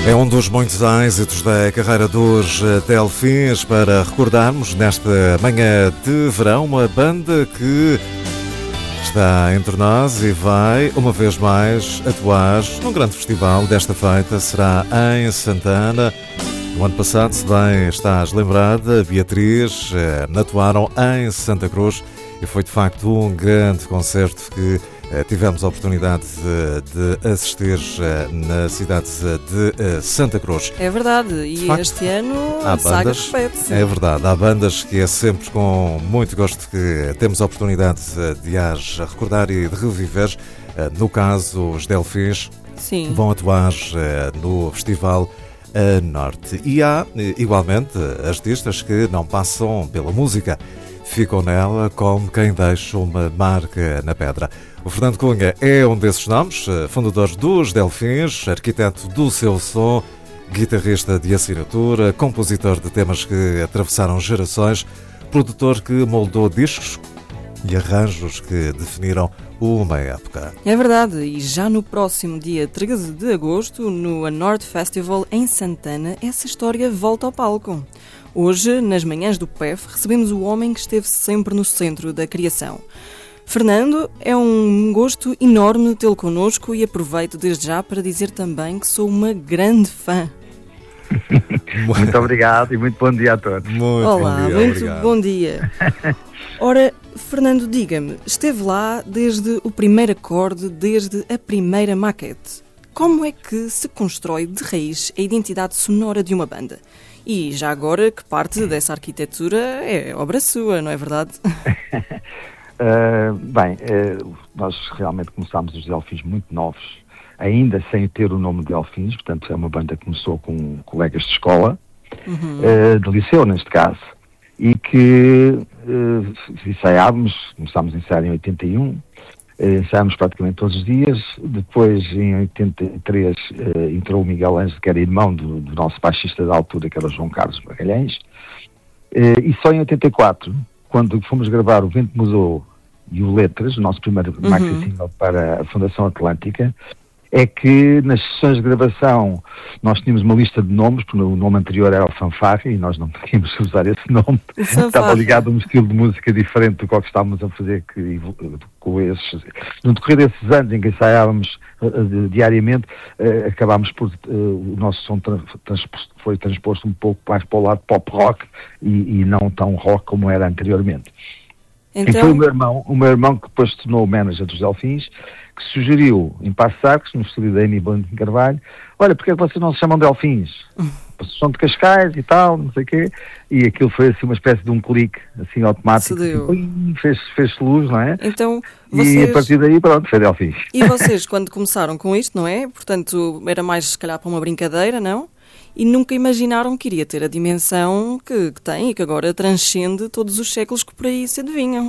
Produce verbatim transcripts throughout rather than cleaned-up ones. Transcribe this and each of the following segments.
É um dos muitos êxitos da carreira dos Delfins para recordarmos nesta manhã de verão uma banda que está entre nós e vai, uma vez mais, atuar num grande festival. Desta feita será em Santana. No ano passado, se bem estás lembrada, Beatriz atuaram em Santa Cruz e foi de facto um grande concerto que tivemos a oportunidade de, de assistir na cidade de Santa Cruz. É verdade, e de facto, este ano a saga repete-se. É verdade, há bandas que é sempre com muito gosto que temos a oportunidade de as recordar e de reviver. No caso, os Delfins Sim. vão atuar no Festival a Norte. E há, igualmente, artistas que não passam pela música, ficam nela como quem deixa uma marca na pedra. O Fernando Cunha é um desses nomes, fundador dos Delfins, arquiteto do seu som, guitarrista de assinatura, compositor de temas que atravessaram gerações, produtor que moldou discos e arranjos que definiram uma época. É verdade, e já no próximo dia treze de agosto, no Norte Festival em Santana, essa história volta ao palco. Hoje, nas manhãs do P E F, recebemos o homem que esteve sempre no centro da criação. Fernando, é um gosto enorme tê-lo connosco e aproveito desde já para dizer também que sou uma grande fã. Muito obrigado e muito bom dia a todos. Muito Olá, bom dia, muito obrigado. bom dia. Ora, Fernando, diga-me, esteve lá desde o primeiro acorde, desde a primeira maquete. Como é que se constrói de raiz a identidade sonora de uma banda? E já agora que parte dessa arquitetura é obra sua, não é verdade? uh, bem, uh, nós realmente começámos os Delfins muito novos, ainda sem ter o nome de Delfins, portanto é uma banda que começou com colegas de escola, uhum. uh, de liceu neste caso, e que uh, ensaiávamos, começámos a ensaiar em oitenta e um, ensaiámos praticamente todos os dias. Depois, em oitenta e três, uh, entrou o Miguel Ângelo, que era irmão do, do nosso baixista da altura, que era o João Carlos Magalhães, uh, e só em oitenta e quatro, quando fomos gravar O Vento Mudou e o Letras, o nosso primeiro uhum. maxi single para a Fundação Atlântica, é que nas sessões de gravação nós tínhamos uma lista de nomes, porque o nome anterior era o Fanfarra e nós não queríamos usar esse nome. Estava ligado a um estilo de música diferente do que estávamos a fazer, que, com esses, no decorrer desses anos em que ensaiávamos uh, diariamente, uh, acabámos por, uh, o nosso som tra- transposto, foi transposto um pouco mais para o lado pop rock e, e não tão rock como era anteriormente. Então... E foi o meu irmão, o meu irmão que depois se tornou o manager dos Delfins, que sugeriu em Passo de Arcos, no estúdio da Amy Bond em Carvalho, olha, porque é que vocês não se chamam Delfins? Vocês são de Cascais e tal, não sei o quê, e aquilo foi assim uma espécie de um clique, assim automático, assim, fez, fez luz, não é? Então, vocês... E a partir daí, pronto, foi Delfins. E vocês, quando começaram com isto, não é? Portanto, era mais se calhar para uma brincadeira, não? E nunca imaginaram que iria ter a dimensão que, que tem e que agora transcende todos os séculos que por aí se adivinham.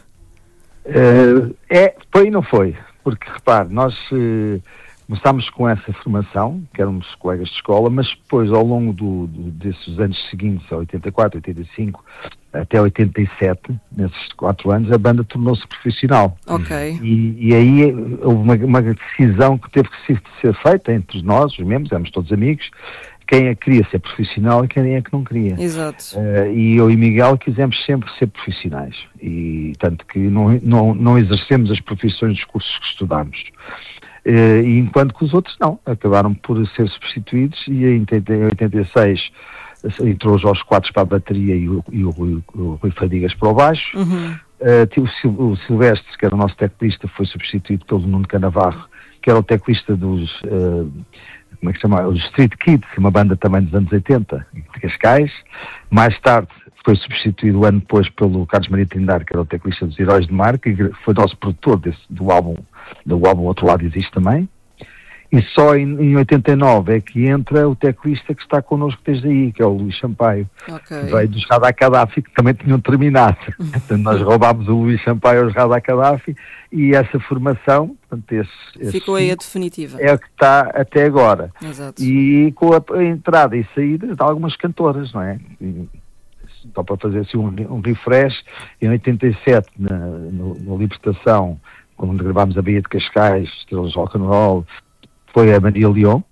Uh, é, foi e não foi. Porque, repare, nós uh, começámos com essa formação, que éramos colegas de escola, mas depois, ao longo do, do, desses anos seguintes, a oitenta e quatro, oitenta e cinco, até oitenta e sete, nesses quatro anos, a banda tornou-se profissional. Ok. E, e aí houve uma, uma decisão que teve que ser, ser feita entre nós, os membros, éramos todos amigos, quem é que queria ser profissional e quem é que não queria. Exato. Uh, e eu e Miguel quisemos sempre ser profissionais. E tanto que não, não, não exercemos as profissões dos cursos que estudámos. Uh, e enquanto que os outros não. Acabaram por ser substituídos e em oitenta e seis entrou o Jorge Quadros para a bateria e o, e o, Rui, o Rui Fadigas para o baixo. Uhum. Uh, o, Sil, o Silvestre, que era o nosso teclista, foi substituído pelo Nuno Canavarro, que era o teclista dos... Uh, como é que se chama? Os Street Kids, uma banda também dos anos oitenta, de Cascais. Mais tarde foi substituído um ano depois pelo Carlos Maria Trindade, que era o teclista dos Heróis de Mar, que foi nosso produtor desse, do álbum, do álbum Outro Lado Existe também. E só em, em oitenta e nove é que entra o teclista que está connosco desde aí, que é o Luís Sampaio, okay. que veio dos Radha Gaddafi, que também tinham terminado. Portanto, nós roubámos o Luís Sampaio aos Radha Gaddafi e essa formação, portanto, esse, esse ficou aí a definitiva. É o que está até agora. Exato. E com a, a entrada e saída de algumas cantoras, não é? E, só para fazer assim um, um refresh, em oitenta e sete, na, no, na Libertação, quando gravámos a Baía de Cascais, Estrelas Rock and Roll, foi a Maria Leão,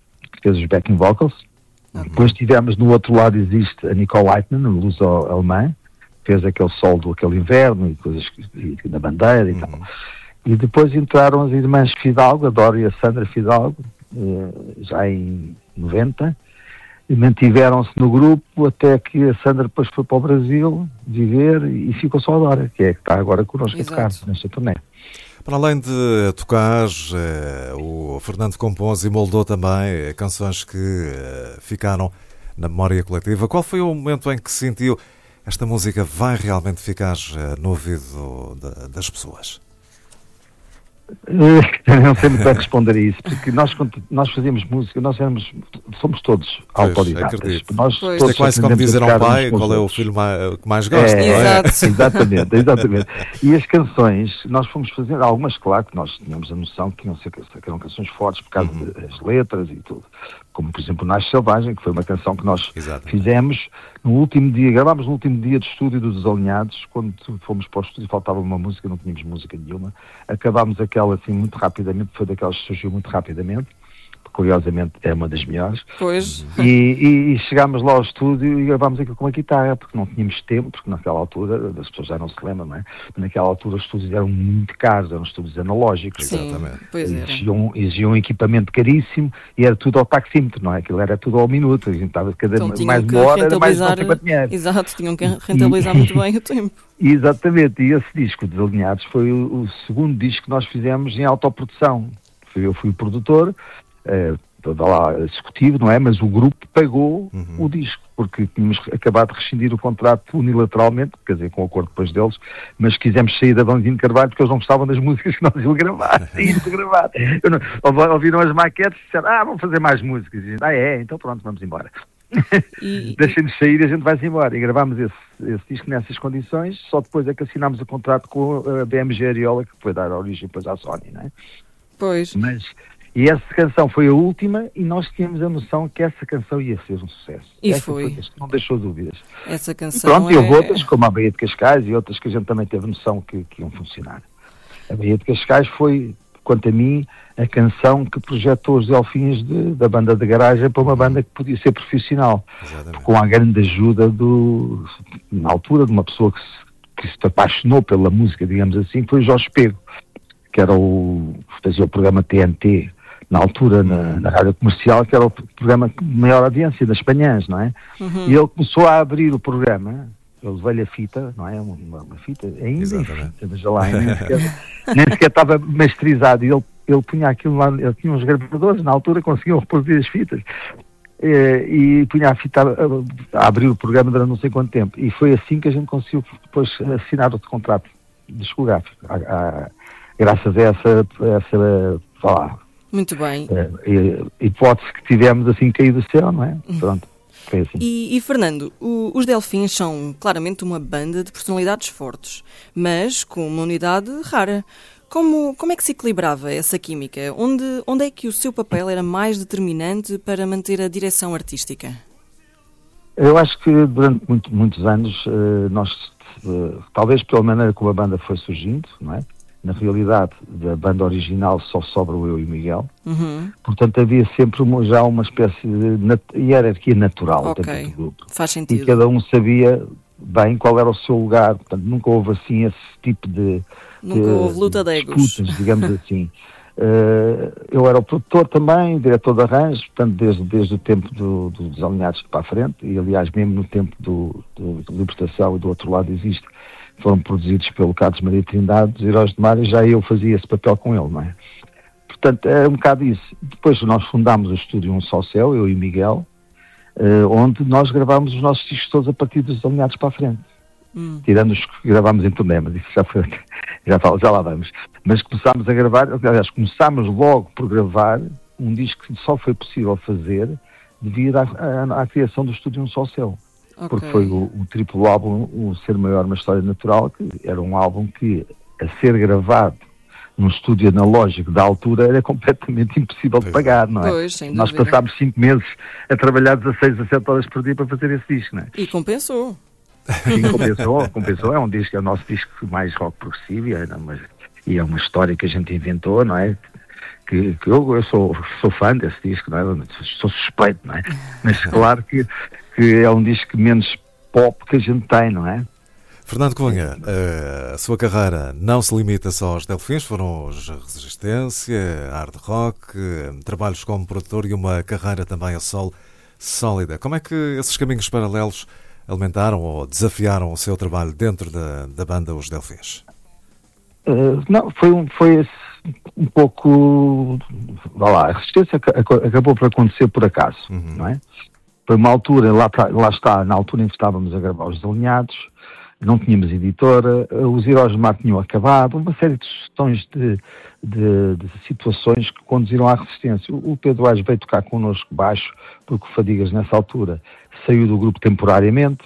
fez os backing vocals. Okay. Depois tivemos no outro lado existe a Nicole Leitman, a luso-alemã, fez aquele sol do aquele inverno e coisas e, e na bandeira e uhum. tal. E depois entraram as irmãs Fidalgo, a Dora e a Sandra Fidalgo, uh, já em noventa, e mantiveram-se no grupo até que a Sandra depois foi para o Brasil viver e ficou só a Dora, que é que está agora connosco a tocar nesta turnê. Para além de tocar, eh, o Fernando compôs e moldou também canções que eh, ficaram na memória coletiva. Qual foi o momento em que sentiu esta música vai realmente ficar eh, no ouvido de, das pessoas? Eu não sei muito bem responder a isso, porque nós, nós fazíamos música, nós éramos, somos todos pois, autodidatas. Nós pois. Todos é quase como dizer ao pai qual é o filho mais, que mais gosta, é, não é? Exatamente, exatamente. E as canções, nós fomos fazendo, algumas, claro, que nós tínhamos a noção que tinham ser, que eram canções fortes por causa uhum. das letras e tudo. Como, por exemplo, o Nasce Selvagem, que foi uma canção que nós exatamente. Fizemos no último dia, gravámos no último dia de estúdio dos Desalinhados, quando fomos para o estúdio faltava uma música, não tínhamos música nenhuma, acabámos aquela assim muito rapidamente, foi daquelas que surgiu muito rapidamente, curiosamente é uma das melhores. Pois. E, e, e chegámos lá ao estúdio e gravámos aquilo com a guitarra, porque não tínhamos tempo, porque naquela altura, as pessoas já não se lembram, não é? Naquela altura os estúdios eram muito caros, eram estúdios analógicos. Sim, exatamente. Pois exigiam, exigiam um equipamento caríssimo e era tudo ao taxímetro, não é? Aquilo era tudo ao minuto, a gente estava cada então, mais uma hora, era mais um tempo a dinheiro. Exato, tinham que rentabilizar e, muito bem o tempo. Exatamente, e esse disco, Desalinhados, foi o, o segundo disco que nós fizemos em autoprodução. Eu fui o produtor, Uh, lá executivo, não é? Mas o grupo pagou uhum. o disco, porque tínhamos acabado de rescindir o contrato unilateralmente, quer dizer, com o acordo depois deles, mas quisemos sair da Valentim de Carvalho porque eles não gostavam das músicas que nós íamos gravar. Íamos gravar. Eu não, ouviram as maquetes e disseram, ah, vamos fazer mais músicas. E, ah, é? Então pronto, vamos embora. E... Deixem-nos sair e a gente vai-se embora. E gravámos esse, esse disco nessas condições, só depois é que assinámos o contrato com a B M G Ariola, que foi dar origem depois à Sony, não é? Pois. Mas... E essa canção foi a última e nós tínhamos a noção que essa canção ia ser um sucesso. E essa foi. foi não deixou dúvidas. Essa canção e pronto, é... e houve outras, como a Baía de Cascais e outras que a gente também teve noção que, que iam funcionar. A Baía de Cascais foi, quanto a mim, a canção que projetou os Delfins de, da banda de garagem para uma banda que podia ser profissional. Exatamente. Com a grande ajuda do, na altura, de uma pessoa que se, que se apaixonou pela música, digamos assim, foi o Jorge Pego, que era o, fazia o programa T N T, na altura, na, na rádio comercial, que era o programa de maior audiência das manhãs, não é? Uhum. E ele começou a abrir o programa, ele veio a fita, não é? Uma, uma fita, ainda exatamente. Em fita, lá, nem sequer, nem sequer estava masterizado, e ele, ele punha aquilo lá, ele tinha uns gravadores, na altura conseguiam reproduzir as fitas, e, e punha a fita a, a abrir o programa durante não sei quanto tempo, e foi assim que a gente conseguiu depois assinar outro contrato discográfico, a, a, graças a essa, a essa falar, muito bem. Uh, hipótese que tivemos assim caído do céu, não é? Pronto, foi assim. E, e Fernando, o, os Delfins são claramente uma banda de personalidades fortes, mas com uma unidade rara. Como, como é que se equilibrava essa química? Onde, onde é que o seu papel era mais determinante para manter a direção artística? Eu acho que durante muito, muitos anos, uh, nós, uh, talvez pela maneira como a banda foi surgindo, não é? Na realidade, da banda original só sobra eu e o Miguel. Uhum. Portanto, havia sempre uma, já uma espécie de nat- hierarquia natural okay. dentro do grupo. Faz sentido. E cada um sabia bem qual era o seu lugar. Portanto, nunca houve assim esse tipo de... Nunca de, houve luta de egos. Disputas, digamos assim. Uh, eu era o produtor também, diretor de arranjos, portanto, desde, desde o tempo do, do Desalinhados para a frente, e aliás, mesmo no tempo do, do, do Libertação e do outro lado existe, foram produzidos pelo Carlos Maria Trindade, dos Heróis de Mar, e já eu fazia esse papel com ele, não é? Portanto, é um bocado isso. Depois nós fundámos o estúdio Um Só Céu, eu e Miguel, uh, onde nós gravámos os nossos discos todos a partir dos Desalinhados para a frente. Hum. Tirando os que gravámos em turnê, mas isso já foi, já, já lá vamos. Mas começámos a gravar, aliás, começámos logo por gravar um disco que só foi possível fazer devido à, à, à criação do estúdio Um Só Céu. Okay. Porque foi o, o triplo álbum, o Ser Maior, Uma História Natural, que era um álbum que, a ser gravado num estúdio analógico da altura, era completamente impossível de pagar, não é? Pois, sem Nós dúvida. passámos cinco meses a trabalhar dezasseis a sete horas por dia para fazer esse disco, não é? E compensou. Sim, compensou, compensou. É um disco, é o nosso disco mais rock progressivo, e é uma, e é uma história que a gente inventou, não é? que, que eu, eu sou, sou fã desse disco, não é? Sou suspeito, não é? Mas claro que, que é um disco menos pop que a gente tem, não é? Fernando Cunha, a sua carreira não se limita só aos Delfins, foram os Resistência, hard rock, trabalhos como produtor e uma carreira também a solo sólida. Como é que esses caminhos paralelos alimentaram ou desafiaram o seu trabalho dentro da, da banda Os Delfins? Uh, não, foi um, foi um pouco... Vá lá, a Resistência acabou por acontecer por acaso, uhum. não é? Foi uma altura, lá, lá está, na altura em que estávamos a gravar Os Desalinhados, não tínhamos editora, os Heróis do Mar tinham acabado, uma série de sugestões de, de, de situações que conduziram à Resistência. O Pedro Aires veio tocar connosco baixo, porque o Fadigas nessa altura saiu do grupo temporariamente,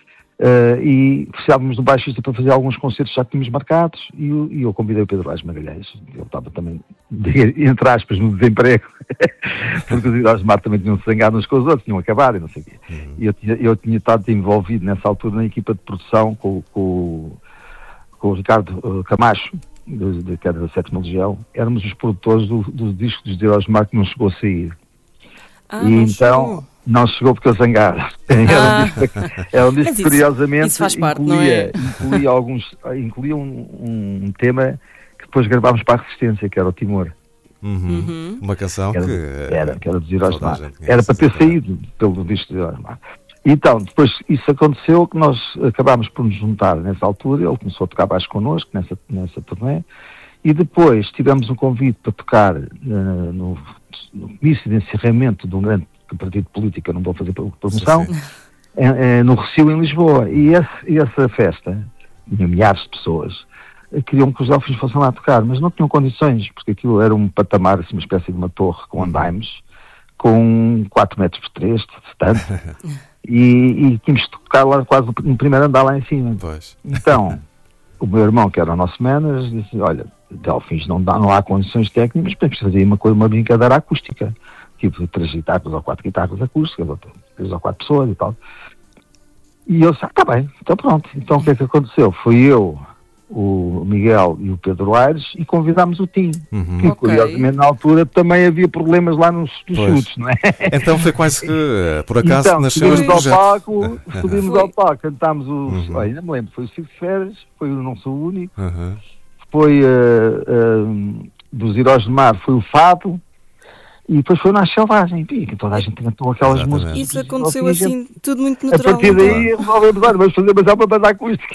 uh, e precisávamos de um baixista para fazer alguns concertos já que tínhamos marcados, e eu, e eu convidei o Pedro Aires Magalhães. Ele estava também, entre aspas, no desemprego, porque os Heróis do Mar também tinham se zangado uns com os outros, tinham acabado e não sei o quê. Uhum. E eu tinha, eu tinha estado envolvido nessa altura na equipa de produção com, com, com o Ricardo uh, Camacho, de, de, que era da Sétima Legião. Éramos os produtores do, do disco dos Heróis do Mar que não chegou a sair. Ah, e não então... chegou. Não chegou porque eu zangaram. Era um disco, era um disco isso, curiosamente, isso faz parte, incluía, não é? incluía, alguns, incluía um, um tema que depois gravámos para a Resistência, que era o Timor. Uhum. Uhum. Uma canção era, que... Era, que era dos Heróis do Mar. Era para ter saído pelo disco dos Heróis do Mar. Então, depois isso aconteceu, que nós acabámos por nos juntar nessa altura, ele começou a tocar baixo connosco, nessa, nessa turnê, e depois tivemos um convite para tocar uh, no, no comício de encerramento de um grande partido político, eu não vou fazer promoção, é, é, no Recio, em Lisboa. E, esse, e essa festa, tinha milhares de pessoas, queriam que os Delfins fossem lá tocar, mas não tinham condições, porque aquilo era um patamar, assim, uma espécie de uma torre com andaimes, com quatro metros por três, tanto, e, e tínhamos de tocar lá quase no primeiro andar lá em cima. Pois. Então, o meu irmão, que era o nosso manager, disse, olha, Delfins não, dá, não há condições técnicas, mas podemos fazer uma, coisa, uma brincadeira acústica. Tipo, três guitarras ou quatro guitarras acústicas, ou três ou quatro pessoas e tal. E eu disse, ah, tá bem, então pronto. Então o que é que aconteceu? Fui eu, o Miguel e o Pedro Aires e convidámos o Tim. Uhum. Que, okay. Curiosamente, na altura também havia problemas lá nos, nos chutes, não é? Então foi quase que, por acaso, então, nasceu este projeto. Palco, subimos ao palco, cantámos o... Uhum. Oh, ainda me lembro, foi o Silvio Férias, foi o Não Sou o Único, uhum. foi uh, uh, dos Heróis do Mar, foi o Fado, e depois foi o Nasce Selvagem, e toda a gente cantou aquelas Exatamente. músicas. Isso aconteceu assim, tudo muito natural. A partir daí resolvemos, vamos fazer mais uma banda acústica.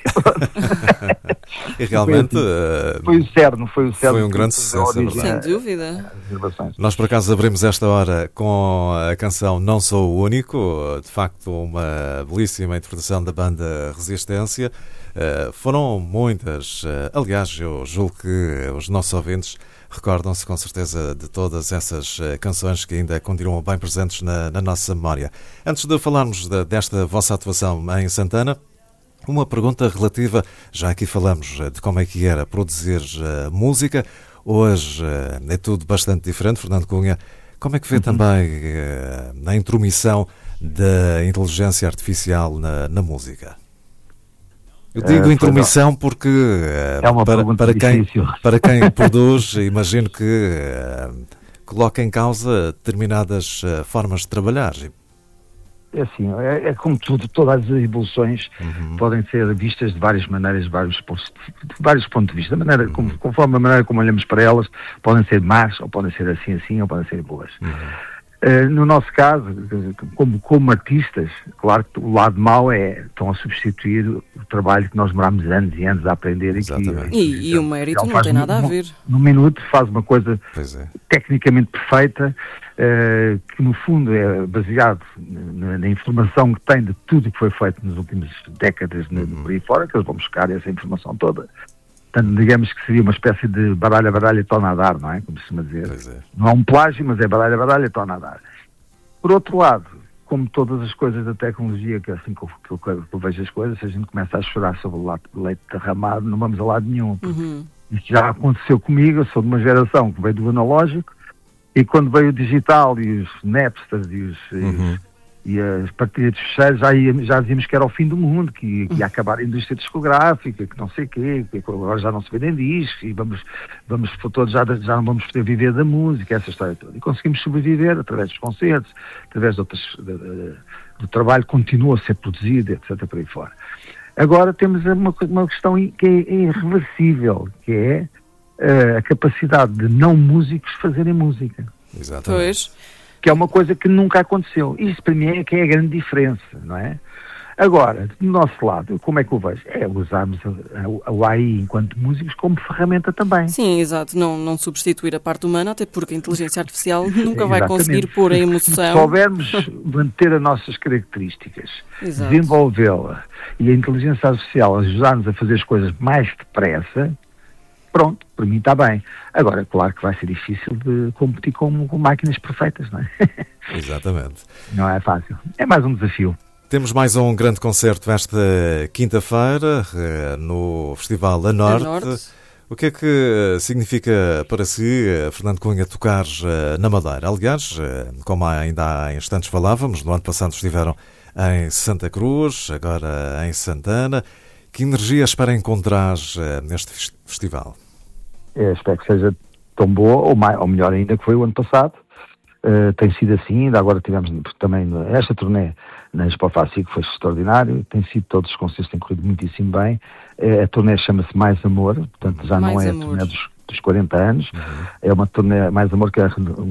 E realmente... Foi, assim. foi o Cerno, foi o Cerno. Foi um grande sucesso, é verdade. Sem dúvida. Nós, por acaso, abrimos esta hora com a canção Não Sou o Único, de facto uma belíssima interpretação da banda Resistência. Uh, foram muitas, uh, aliás, eu julgo que os nossos ouvintes recordam-se com certeza de todas essas uh, canções que ainda continuam bem presentes na, na nossa memória. Antes de falarmos de, desta vossa atuação em Santana, uma pergunta relativa, já aqui falamos uh, de como é que era produzir uh, música, hoje uh, é tudo bastante diferente. Fernando Cunha, como é que vê uhum. também uh, na intromissão da inteligência artificial na, na música? Eu digo uh, intromissão porque uh, é uma para, para, quem, difícil. para quem produz, imagino que uh, coloca em causa determinadas uh, formas de trabalhar. É assim, é, é como tudo, todas as evoluções uhum. podem ser vistas de várias maneiras, de vários, de vários pontos de vista. A maneira, uhum. como, conforme a maneira como olhamos para elas, podem ser más, ou podem ser assim, assim, ou podem ser boas. Uhum. Uh, no nosso caso, como, como artistas, claro que o lado mau é estão a substituir o trabalho que nós demorámos anos e anos a aprender. Exatamente. E, que, e, e o mérito não tem nada no, a ver. Num minuto faz uma coisa é. tecnicamente perfeita, uh, que no fundo é baseado na, na informação que tem de tudo o que foi feito nas últimas décadas uhum. por aí fora, que eles vão buscar essa informação toda. Portanto, digamos que seria uma espécie de baralha, baralha e tona a dar, não é? Como se chama dizer. É. Não é um plágio, mas é baralha, baralha e tona a dar. Por outro lado, como todas as coisas da tecnologia, que é assim que eu, que eu, que eu vejo as coisas, se a gente começa a chorar sobre o leite derramado, não vamos a lado nenhum. Uhum. Isso já aconteceu comigo, eu sou de uma geração que veio do analógico, e quando veio o digital e os Napsters e os... Uhum. e as partilhas de fecheiros já, ia, já dizíamos que era o fim do mundo, que, que ia acabar a indústria discográfica, que não sei o quê, que agora já não se vendem discos e vamos, vamos todos já, já não vamos poder viver da música, essa história toda. E conseguimos sobreviver através dos concertos, através de outras, de, de, do trabalho que continua a ser produzido, etcétera, por aí fora. Agora temos uma, uma questão que é irreversível, que é uh, a capacidade de não músicos fazerem música. Exatamente. Pois. Que é uma coisa que nunca aconteceu. Isso para mim é que é a grande diferença, não é? Agora, do nosso lado, como é que eu vejo? É usarmos a, a, a A I enquanto músicos como ferramenta também. Sim, exato. Não, não substituir a parte humana, até porque a inteligência artificial nunca vai conseguir pôr a emoção. Se soubermos manter as nossas características, exato, desenvolvê-la e a inteligência artificial ajudar-nos a fazer as coisas mais depressa, pronto, para mim está bem. Agora, claro que vai ser difícil de competir com, com máquinas perfeitas, não é? Exatamente. Não é fácil. É mais um desafio. Temos mais um grande concerto esta quinta-feira no Festival A Norte. A Norte. O que é que significa para si, Fernando Cunha, tocar na Madeira? Aliás, como ainda há instantes falávamos, no ano passado estiveram em Santa Cruz, agora em Santana. Que energia espera encontrar neste festival? Eu espero que seja tão boa, ou, mais, ou melhor ainda, que foi o ano passado. Uh, tem sido assim, ainda agora tivemos também esta turnê na Expo Fácil, que foi extraordinário. Tem sido, todos os concertos têm corrido muitíssimo bem. Uh, a turnê chama-se Mais Amor, portanto já mais não é amor. A turnê dos, dos quarenta anos. Uhum. É uma turnê Mais Amor que é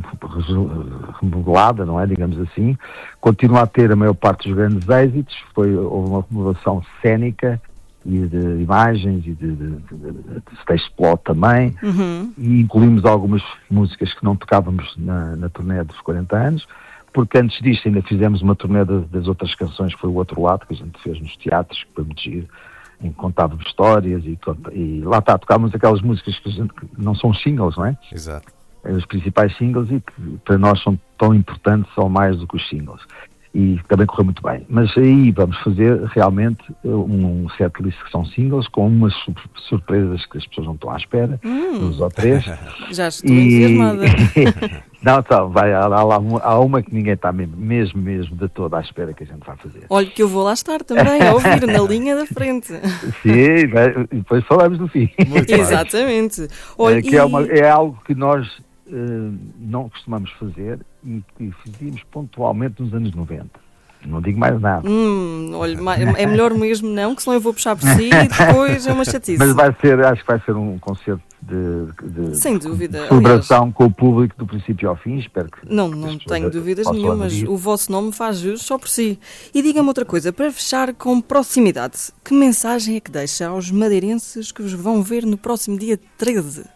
remodelada, não é? Digamos assim. Continua a ter a maior parte dos grandes êxitos. Foi, houve uma remodelação cénica e de imagens e de, de, de, de stage plot também, uhum. E incluímos algumas músicas que não tocávamos na, na turnê dos quarenta anos, porque antes disto ainda fizemos uma turnê de, das outras canções, que foi o Outro Lado, que a gente fez nos teatros, que foi muito giro, em que contávamos histórias e, e lá está, tocávamos aquelas músicas que, a gente, que não são singles, não é? Exato. Os principais singles e que para nós são tão importantes ou mais do que os singles. E também correu muito bem. Mas aí vamos fazer realmente um setlist que são singles, com umas surpresas que as pessoas não estão à espera, hum. duas ou três. Já estou e... entusiasmada. Não, então, vai, há, há, há uma que ninguém está mesmo, mesmo, mesmo de toda à espera que a gente vai fazer. Olha que eu vou lá estar também, a ouvir, na linha da frente. Sim, vai, e depois falamos do fim. Exatamente. Olha, que e... é, uma, é algo que nós uh, não costumamos fazer e que fizíamos pontualmente nos anos noventa. Não digo mais nada. Hum, olha, é melhor mesmo não, que senão eu vou puxar por si e depois é uma chatice. Mas vai ser, acho que vai ser um concerto de, de, sem dúvida, de celebração, aliás, com o público do princípio ao fim. Espero que não, não tenho dúvidas nenhumas. O vosso nome faz jus só por si. E diga-me outra coisa, para fechar com proximidade, que mensagem é que deixa aos madeirenses que vos vão ver no próximo dia treze?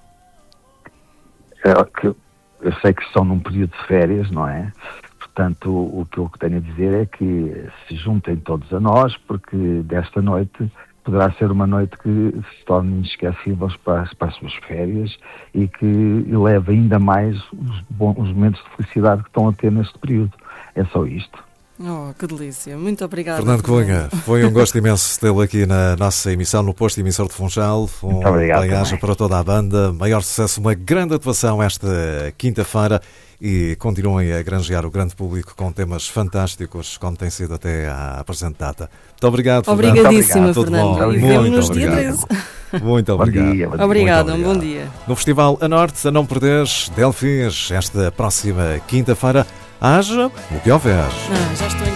É, que eu sei que estão num período de férias, não é? Portanto, o que eu tenho a dizer é que se juntem todos a nós, porque desta noite poderá ser uma noite que se torne inesquecível para, para as suas férias e que eleve ainda mais os, bons, os momentos de felicidade que estão a ter neste período. É só isto. Oh, que delícia. Muito obrigada. Fernando Cunha, foi um gosto imenso tê-lo aqui na nossa emissão, no posto emissor de Funchal. Um Muito obrigado. Bem-aja para toda a banda. Maior sucesso, uma grande atuação esta quinta-feira e continuem a granjear o grande público com temas fantásticos, como tem sido até à presente data. Muito obrigado, Fernando. Obrigadíssima, Fernando. E vemo-nos dia treze. Muito obrigado. Bom dia, bom dia. Obrigado, um bom dia. No Festival A Norte, a não perderes, Delfins, esta próxima quinta-feira. Haja o que houver. Ah, já estou em